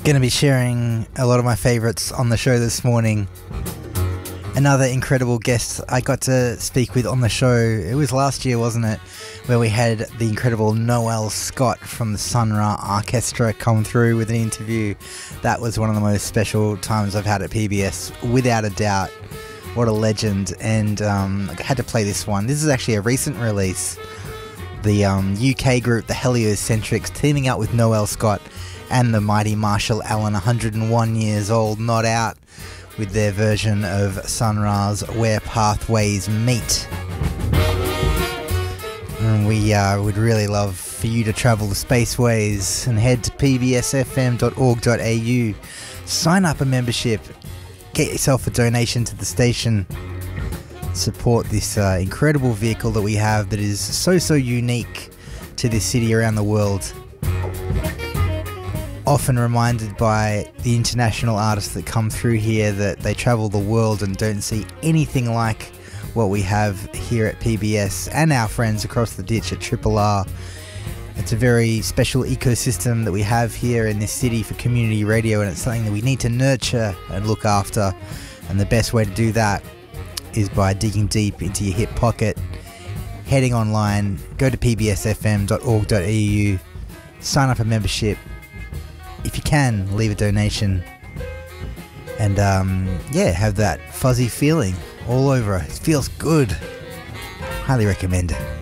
Going to be sharing a lot of my favourites on the show this morning. Another incredible guest I got to speak with on the show. It was last year, wasn't it? Where we had the incredible Noel Scott from the Sun Ra Orchestra come through with an interview. That was one of the most special times I've had at PBS, without a doubt. What a legend. And I had to play this one. This is actually a recent release. The UK group, the Heliocentrics, teaming up with Noel Scott and the mighty Marshall Allen, 101 years old, not out, with their version of Sun Ra's Where Pathways Meet. And we would really love for you to travel the spaceways and head to pbsfm.org.au, sign up a membership, get yourself a donation to the station, support this incredible vehicle that we have that is so unique to this city around the world. Often reminded by the international artists that come through here that they travel the world and don't see anything like what we have here at PBS and our friends across the ditch at Triple R. It's a very special ecosystem that we have here in this city for community radio, and it's something that we need to nurture and look after. And the best way to do that is by digging deep into your hip pocket, heading online, go to pbsfm.org.au, sign up a membership. If you can, leave a donation, and have that fuzzy feeling all over. It feels good. Highly recommend it.